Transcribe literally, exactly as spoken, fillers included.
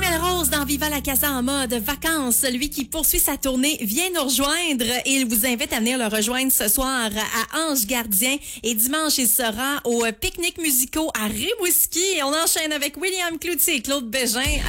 Michel Rose dans Viva la Casa en mode vacances. Lui qui poursuit sa tournée vient nous rejoindre et il vous invite à venir le rejoindre ce soir à Ange Gardien. Et dimanche, il sera au pique-nique musicaux à Rimouski. On enchaîne avec William Cloutier et Claude Bégin.